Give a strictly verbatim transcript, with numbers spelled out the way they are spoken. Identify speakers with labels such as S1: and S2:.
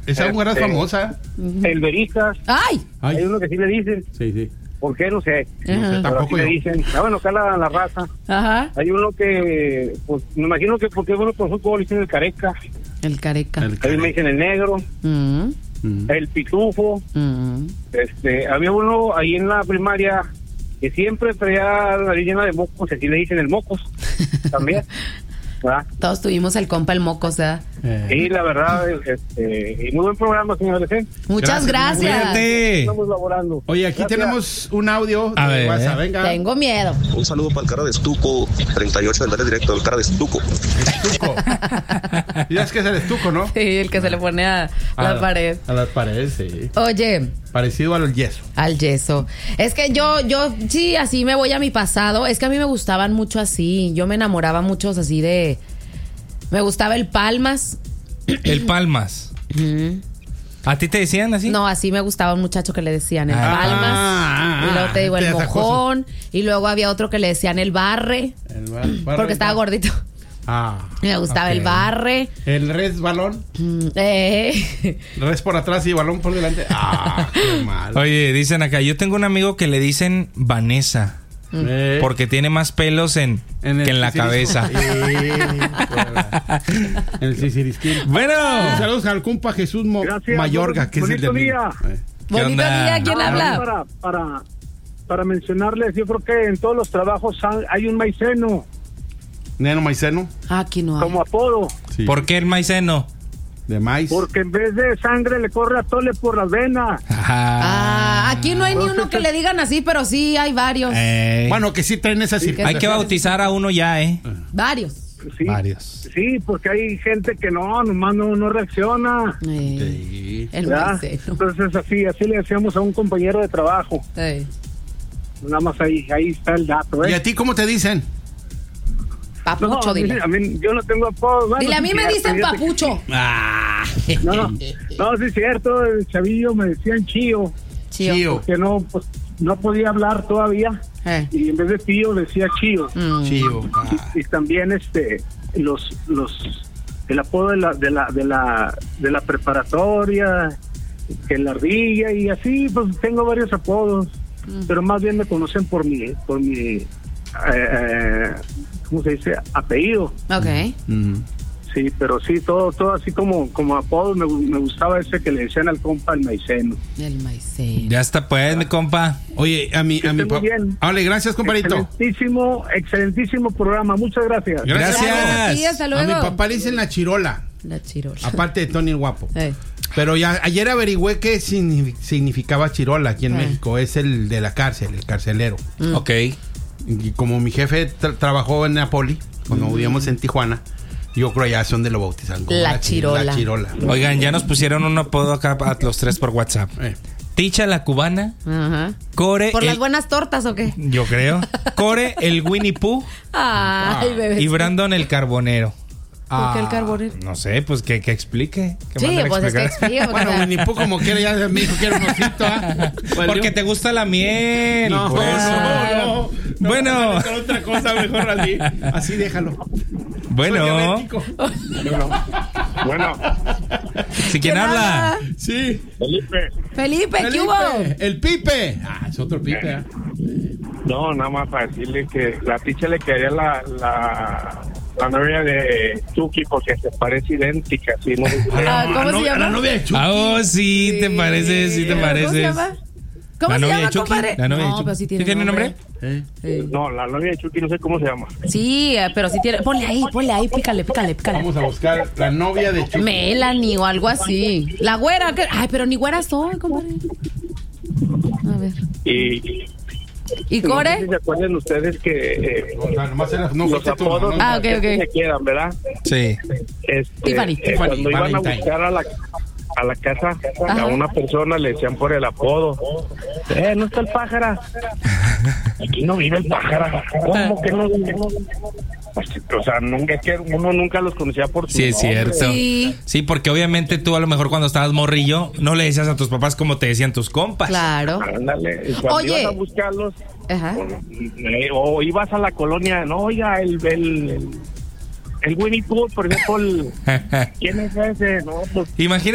S1: esa mujer es
S2: este,
S1: famosa.
S2: El Veritas.
S3: ¡Ay!
S1: Ay.
S2: Hay uno que sí le dicen.
S1: Sí, sí.
S2: ¿Por qué? No sé.
S1: No sé,
S2: Pero
S1: tampoco
S2: así le
S1: yo.
S2: dicen. Ah, bueno, acá la, la raza.
S3: Ajá.
S2: Hay uno que, pues, me imagino que porque es bueno por fútbol, dicen el Careca.
S3: El Careca.
S1: El
S2: A mí me dicen el Negro,
S3: Mm,
S1: Mm.
S2: el Pitufo.
S3: mm.
S2: Este, había uno ahí en la primaria que siempre traía la llena de mocos, así le dicen el Mocos, también. ¿Verdad?
S3: Todos tuvimos el compa el moco, o sea.
S1: Eh.
S2: Y la verdad, este, y muy buen programa, señores. ¿eh?
S3: Muchas
S1: Gracias.
S3: gracias.
S4: Cuídate.
S2: Estamos laborando.
S1: Oye, aquí
S2: Gracias.
S1: tenemos un audio
S4: A
S1: de
S4: ver,
S1: WhatsApp.
S4: eh.
S1: Venga.
S3: Tengo miedo.
S5: Un saludo para el cara de estuco, treinta y ocho del área directo, el cara de estuco.
S1: Estuco. Ya es que es el estuco, ¿no?
S3: Sí, el que se le pone a la
S1: A-
S3: pared.
S1: A las paredes, sí.
S3: Oye,
S1: Parecido al yeso.
S3: al yeso. Es que yo, yo, sí, así me voy a mi pasado. Es que a mí me gustaban mucho así. Yo me enamoraba mucho así de... Me gustaba el Palmas.
S4: El Palmas. ¿A ti te decían así?
S3: No, así me gustaba un muchacho que le decían el
S4: Ah,
S3: Palmas.
S1: ah,
S3: Y luego te digo el
S1: te sacó
S3: Mojón. Y luego había otro que le decían el Barre.
S1: El bar- barre-
S3: Porque estaba gordito.
S1: Ah.
S3: Y me gustaba
S1: ok.
S3: el Barre.
S1: El res balón.
S3: Mm, eh.
S1: Res por atrás y balón por delante. Ah, qué mal.
S4: Oye, dicen acá, yo tengo un amigo que le dicen Vanessa.
S1: Eh,
S4: Porque tiene más pelos en,
S1: el
S4: que en la
S1: sisirisco.
S4: cabeza.
S1: Sí, en el sisirisquín.
S4: Bueno.
S1: Saludos al compa Jesús Mo-
S2: Gracias.
S1: Mayorga, que es el de
S2: Bonito
S1: mí.
S2: día.
S1: Eh.
S3: Bonito
S4: onda?
S3: día, ¿quién
S2: Ah,
S3: habla?
S2: Para, para, para mencionarles, yo creo que en todos los trabajos hay- hay un maiceno
S1: Neno maiceno.
S3: Aquí no hay.
S2: como apodo,
S1: Sí.
S4: ¿Por qué el maiceno?
S1: De maíz.
S2: porque en vez de sangre le corre a tole por las venas.
S3: Ah, aquí no hay ni uno que le digan así, pero sí hay varios.
S4: Eh,
S1: Bueno, que sí traen esas
S3: que-
S4: hay que
S1: circunstancias.
S4: bautizar a uno ya, ¿eh?
S3: Varios.
S2: Sí,
S4: Varios.
S2: sí, porque hay gente que no, nomás no, no reacciona.
S3: Eh,
S1: Sí.
S3: el
S2: ¿verdad?
S3: maiceno.
S2: Entonces así, así le decíamos a un compañero de trabajo.
S3: Eh,
S2: Nada más ahí, ahí está el dato,
S1: ¿Y
S2: ¿eh?
S1: a ti cómo te dicen?
S3: Papucho,
S2: No, a mí,
S3: dile.
S2: a mí- yo no tengo apodo. Bueno,
S3: Dile, a mí
S2: sí,
S3: me
S2: cierto,
S3: dicen
S2: fíjate que-
S3: papucho.
S1: Ah.
S2: No, no, no, sí es cierto, el chavillo me decían chío,
S3: Chío.
S1: Chío.
S2: que no, pues, no podía hablar todavía,
S3: Eh.
S2: y en vez de tío decía chío.
S3: Mm.
S1: Chío. Ah.
S2: Y también este los los el apodo de la de la de la de la preparatoria, que la ardilla y así, pues tengo varios apodos, pero más bien me conocen por mi por mi eh, eh, ¿cómo se dice? Apellido.
S3: Ok.
S1: Mm.
S2: Sí, pero sí, todo todo así como como apodo, me, me gustaba ese que le decían al compa el maiceno.
S3: El maiceno.
S4: Ya está, pues, mi compa.
S1: Oye, a mi, a mi
S2: esté muy
S1: papá.
S2: bien.
S1: Vale, gracias, compadrito.
S2: Excelentísimo, excelentísimo programa, muchas gracias.
S4: Gracias.
S3: A ti, hasta
S1: A
S3: luego.
S1: mi papá le dicen la chirola,
S3: La chirola.
S1: aparte de Tony el Guapo.
S3: Eh.
S1: Pero ya ayer averigüé qué signi- significaba chirola aquí en
S3: Eh.
S1: México. Es el de la cárcel, el carcelero.
S3: Mm.
S4: Ok.
S1: Y como mi jefe tra- trabajó en Napoli, cuando vivíamos en Tijuana, yo creo ya son de lo bautizan como
S3: La
S1: chi-
S3: chirola.
S1: La chirola.
S4: Oigan, ya nos pusieron un apodo acá a los tres por WhatsApp.
S1: Eh.
S4: Ticha la cubana,
S3: Ajá.
S4: Core
S3: ¿Por
S4: el-
S3: las buenas tortas o qué?
S4: yo creo. Core el Winnie Pooh
S3: Ay, bebé.
S4: y Brandon el carbonero.
S3: ¿Por qué el
S1: Ah,
S3: carbonero?
S4: No sé, pues que, que explique. Que
S3: Sí,
S4: manden a
S3: pues es que
S4: explicar.
S3: explica. porque-
S1: Bueno, Winnie Pooh como quiera ya me dijo que era un osito. ¿ah? Pues
S4: Porque
S1: yo-
S4: te gusta la miel.
S1: No,
S4: por eso.
S1: no, no. No,
S4: Bueno.
S1: con otra cosa mejor así. Así déjalo. Soy
S4: Bueno,
S1: diabético.
S2: Bueno,
S4: si quien habla.
S1: Sí.
S2: Felipe.
S3: Felipe, ¿qué
S1: Felipe,
S3: hubo?
S1: el Pipe. Ah, es otro Pipe. ¿ah?
S2: No, nada más para decirle que la ticha le quería la, la, la novia de Chucky porque se parece idéntica, ¿sí? No sé si-
S3: Ah, ¿cómo
S1: La
S3: se
S1: no-
S3: llama?
S1: La novia de Chucky.
S4: Ah, oh, sí, te parece, sí te
S3: ¿Cómo se
S4: pareces.
S3: llama? ¿Cómo
S4: La
S3: se
S4: novia
S3: llama,
S4: de Chucky.
S3: compadre?
S4: La novia de
S3: No,
S4: Chucky.
S3: pero sí tiene,
S4: ¿Sí tiene nombre?
S1: Eh.
S3: Sí.
S2: No, la novia de Chucky no sé cómo se llama.
S3: Sí, eh, pero sí tiene. Ponle ahí, ponle ahí, pícale, pícale, pícale.
S1: Vamos a buscar la novia de Chucky.
S3: Melanie o algo así. La güera. ¿qué? Ay, pero ni güera soy, compadre. A ver.
S2: Y,
S3: ¿Y
S2: no sé
S3: Core?
S2: si se acuerdan ustedes que eh,
S1: O sea, nomás era- no
S2: los
S1: fuiste tú,
S2: apodos
S1: no,
S3: Ah, ok,
S2: que
S3: ok.
S2: se quieran, ¿verdad?
S4: Sí.
S2: Este,
S3: Tiffany.
S2: eh,
S1: Tiffany,
S2: cuando iban a
S1: Valentine.
S2: buscar a la a la casa
S3: Ajá.
S2: a una persona le decían por el apodo, eh, no está el pájaro, aquí no vive el pájaro, ¿cómo que no vive? Pues, o sea, nunca, es que uno nunca los conocía por su
S4: Sí, es
S2: nombre.
S4: cierto.
S3: Sí.
S4: Sí, porque obviamente tú a lo mejor cuando estabas morrillo no le decías a tus papás como te decían tus compas.
S3: Claro.
S2: Ándale, y cuando
S3: Oye.
S2: ibas a buscarlos,
S3: Ajá.
S2: eh, o ibas a la colonia, no, oiga, el, el, el, el Winnie Pooh, por ejemplo, el- ¿quién es ese? No, pues
S4: Imagínate